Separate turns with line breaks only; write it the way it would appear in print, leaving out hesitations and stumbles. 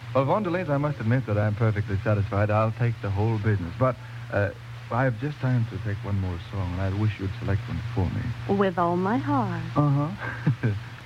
Well, Von Deleuze, I must admit that I'm perfectly satisfied. I'll take the whole business. But I have just time to take one more song, and I wish you'd select one for me.
With all my heart.
Uh-huh.